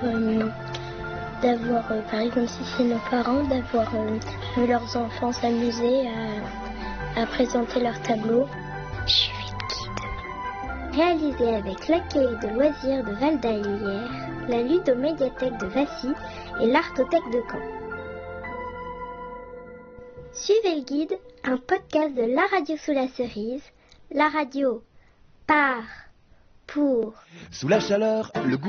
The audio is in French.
par exemple si c'est nos parents, d'avoir vu leurs enfants s'amuser à présenter leur tableau. Suivi de guide. Réalisé avec l'accueil de loisirs de Val-d'Aillère, la ludomédiathèque de Vassy et l'Artothèque de Caen. Suivez le guide, un podcast de La Radio sous la cerise, la radio par, pour. Sous la chaleur, le goût